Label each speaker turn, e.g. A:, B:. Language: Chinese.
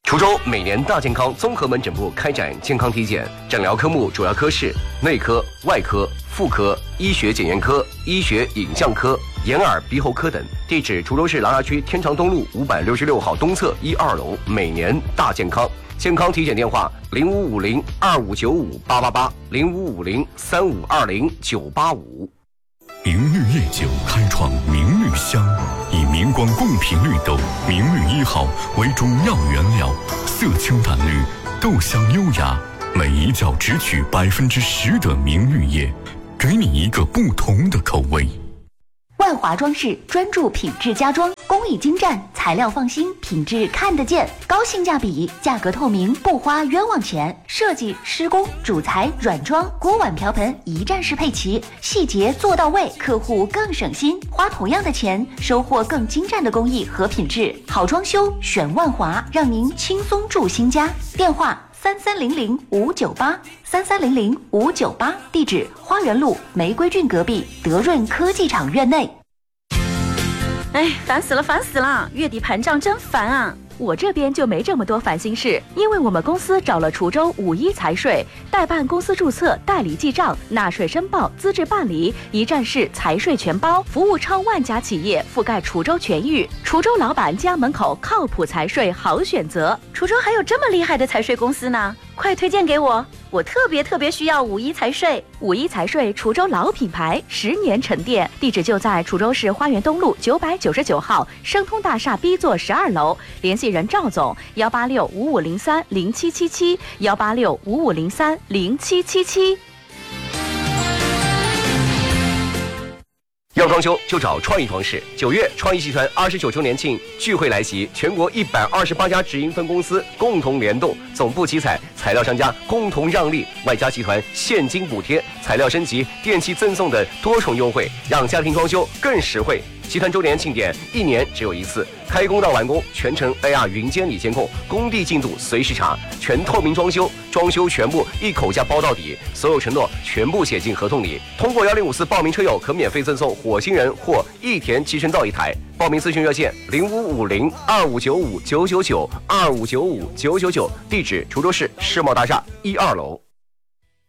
A: 滁州每年大健康综合门诊部开展健康体检，诊疗科目主要科室内科、外科、妇科、医学检验科、医学影像科、眼耳鼻喉科等。地址：滁州市琅琊区天长东路566号东侧1、2楼。每年大健康。健康体检电话：0550-2595-888，0550-3520-985。
B: 明绿夜酒开创明绿香，以明光贡品绿豆明绿1号为主要原料，色清淡绿，豆香优雅，每一窖只取10%的明绿叶，给你一个不同的口味。
C: 万华装饰专注品质家装，工艺精湛，材料放心，品质看得见，高性价比，价格透明，不花冤枉钱。设计、施工、主材、软装、锅碗瓢盆一站式配齐，细节做到位，客户更省心，花同样的钱，收获更精湛的工艺和品质。好装修选万华，让您轻松住新家。电话：3300-598，3300-598，地址：花园路玫瑰郡隔壁德润科技厂院内。
D: 哎，烦死了！月底盘账真烦啊！我这边就没这么多烦心事，因为我们公司找了滁州51财税，代办公司注册、代理记账、纳税申报、资质办理，一站式财税全包，服务超万家企业，覆盖滁州全域。滁州老板家门口靠谱财税好选择。滁州还有这么厉害的财税公司呢，快推荐给我！我特别需要51财税。51财税，滁州老品牌，10年沉淀，地址就在滁州市花园东路999号生通大厦 B 座12楼，联系人赵总：18655030777，18655030777。
A: 要装修就找创意装饰。9月，创意集团29周年庆聚会来袭，全国128家直营分公司共同联动，总部集采，材料商家共同让利，外加集团现金补贴、材料升级、电器赠送的多重优惠，让家庭装修更实惠。集团周年庆典1年只有一次，开工到完工全程 AR 云监理监控，工地进度随时查，全透明装修，装修全部一口价包到底，所有承诺全部写进合同里。通过1054报名车友可免费赠送火星人或益田集成灶1台。报名咨询热线：0550-2595-999，2595-999，地址：滁州市世贸大厦1、2楼。